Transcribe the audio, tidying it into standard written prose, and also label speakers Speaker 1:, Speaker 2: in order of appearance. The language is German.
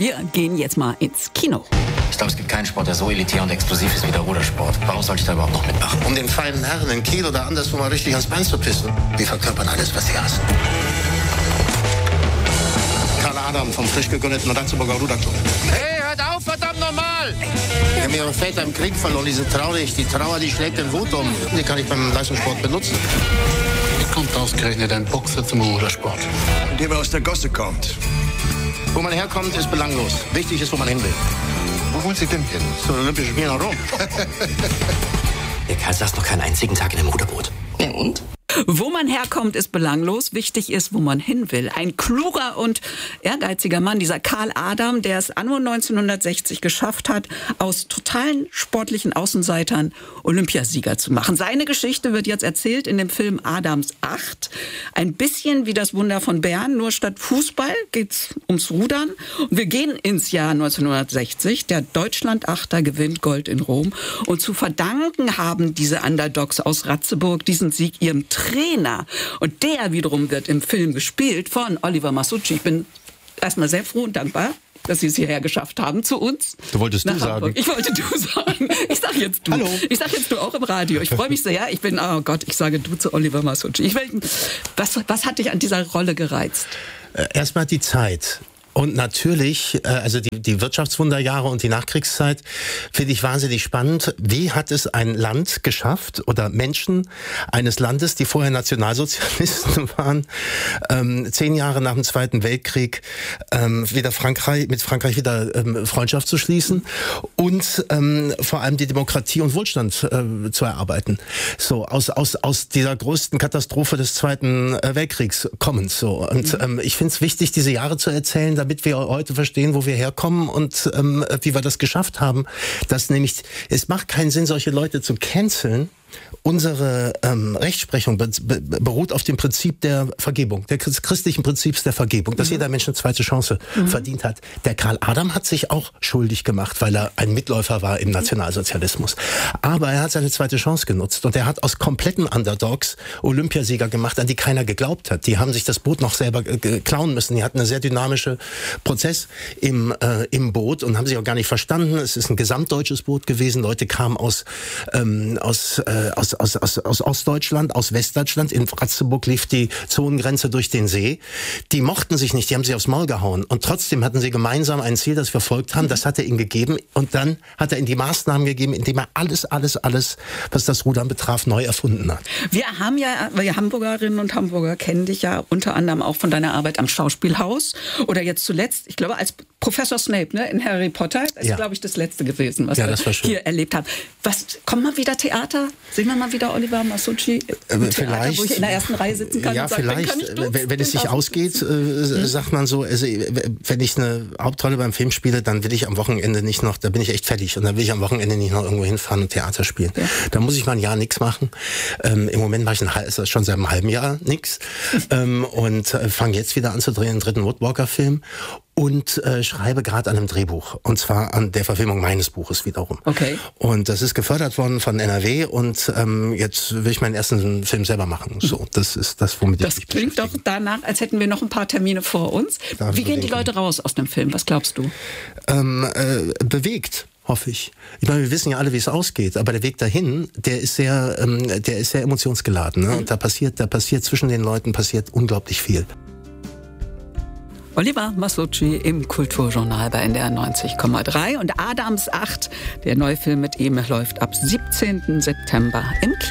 Speaker 1: wir gehen jetzt mal ins Kino.
Speaker 2: Ich glaube, es gibt keinen Sport, der so elitär und exklusiv ist wie der Rudersport. Warum sollte ich da überhaupt noch mitmachen?
Speaker 3: Um den feinen Herren in Kiel oder anderswo mal richtig ans Bein zu pissen. Die verkörpern alles, was sie hassen. Karl Adam vom frisch gegründeten Ratzeburger Ruderclub.
Speaker 4: Hey, hört auf, verdammt nochmal!
Speaker 3: Die haben ihre Väter im Krieg verloren, die sind traurig. Die Trauer, die schlägt in Wut um. Die kann ich beim Leistungssport benutzen.
Speaker 5: Wie kommt ausgerechnet ein Boxer zum Rudersport?
Speaker 3: Indem er aus der Gosse kommt. Wo man herkommt, ist belanglos. Wichtig ist, wo man hin will.
Speaker 5: Wo wollen Sie denn hin?
Speaker 3: Zu den Olympischen Spielen nach Rom.
Speaker 2: Ihr Kerl saß noch keinen einzigen Tag in einem Ruderboot.
Speaker 4: Ja, und?
Speaker 1: Wo man herkommt, ist belanglos. Wichtig ist, wo man hin will. Ein kluger und ehrgeiziger Mann, dieser Karl Adam, der es anno 1960 geschafft hat, aus totalen sportlichen Außenseitern Olympiasieger zu machen. Seine Geschichte wird jetzt erzählt in dem Film Adams 8. Ein bisschen wie das Wunder von Bern, nur statt Fußball geht's ums Rudern. Und wir gehen ins Jahr 1960. Der Deutschland-Achter gewinnt Gold in Rom. Und zu verdanken haben diese Underdogs aus Ratzeburg diesen Sieg ihrem Trainer. Und der wiederum wird im Film gespielt von Oliver Masucci. Ich bin erstmal sehr froh und dankbar, dass Sie es hierher geschafft haben zu uns.
Speaker 6: Du wolltest du sagen.
Speaker 1: Ich wollte du sagen. Ich sag jetzt du.
Speaker 6: Hallo.
Speaker 1: Ich sag jetzt du auch im Radio. Ich freue mich sehr. Ich sage du zu Oliver Masucci. Was hat dich an dieser Rolle gereizt?
Speaker 6: Erstmal die Zeit. Und natürlich, also die Wirtschaftswunderjahre und die Nachkriegszeit finde ich wahnsinnig spannend. Wie hat es ein Land geschafft oder Menschen eines Landes, die vorher Nationalsozialisten waren, 10 Jahre nach dem Zweiten Weltkrieg mit Frankreich wieder Freundschaft zu schließen und vor allem die Demokratie und Wohlstand zu erarbeiten. So aus dieser größten Katastrophe des Zweiten Weltkriegs kommend. So und ich finde es wichtig, diese Jahre zu erzählen, damit wir heute verstehen, wo wir herkommen und wie wir das geschafft haben. Dass nämlich, es macht keinen Sinn, solche Leute zu canceln. Unsere Rechtsprechung beruht auf dem Prinzip der Vergebung, des christlichen Prinzips der Vergebung, dass jeder Mensch eine zweite Chance verdient hat. Der Karl Adam hat sich auch schuldig gemacht, weil er ein Mitläufer war im Nationalsozialismus. Aber er hat seine zweite Chance genutzt und er hat aus kompletten Underdogs Olympiasieger gemacht, an die keiner geglaubt hat. Die haben sich das Boot noch selber klauen müssen. Die hatten einen sehr dynamischen Prozess im Boot und haben sich auch gar nicht verstanden. Es ist ein gesamtdeutsches Boot gewesen. Leute kamen aus Ostdeutschland, aus Westdeutschland. In Ratzeburg lief die Zonengrenze durch den See. Die mochten sich nicht, die haben sich aufs Maul gehauen. Und trotzdem hatten sie gemeinsam ein Ziel, das verfolgt haben. Das hat er ihnen gegeben. Und dann hat er ihnen die Maßnahmen gegeben, indem er alles, was das Rudern betraf, neu erfunden hat.
Speaker 1: Wir Hamburgerinnen und Hamburger kennen dich ja unter anderem auch von deiner Arbeit am Schauspielhaus. Oder jetzt zuletzt, ich glaube, als Professor Snape, ne, in Harry Potter. Das ist, glaube ich, das Letzte gewesen, was wir hier erlebt haben. Kommt mal wieder Theater? Sehen wir mal wieder Oliver Masucci im Theater, wo ich in der ersten Reihe sitzen kann?
Speaker 6: Ja,
Speaker 1: und sagen,
Speaker 6: vielleicht, wenn es sich ausgeht, sagt man so, also, wenn ich eine Hauptrolle beim Film spiele, dann will ich am Wochenende nicht noch, da bin ich echt fertig, und dann will ich am Wochenende nicht noch irgendwo hinfahren und Theater spielen. Ja. Da muss ich mal ein Jahr nichts machen. Im Moment mache ich schon seit einem halben Jahr nichts und fange jetzt wieder an zu drehen, einen dritten Woodwalker-Film. Und schreibe gerade an einem Drehbuch. Und zwar an der Verfilmung meines Buches wiederum.
Speaker 1: Okay.
Speaker 6: Und das ist gefördert worden von NRW und jetzt will ich meinen ersten Film selber machen. So, das ist das, womit ich mich beschäftige. Das klingt doch danach, als hätten wir noch ein paar Termine vor uns. Wie gehen die Leute raus aus dem Film? Was glaubst du? Bewegt. Hoffe ich. Ich meine, wir wissen ja alle, wie es ausgeht, aber der Weg dahin, der ist sehr emotionsgeladen. Ne? Und da passiert zwischen den Leuten unglaublich viel.
Speaker 1: Oliver Masucci im Kulturjournal bei NDR 90,3 und Adams 8, der neue Film mit ihm, läuft ab 17. September im Kino.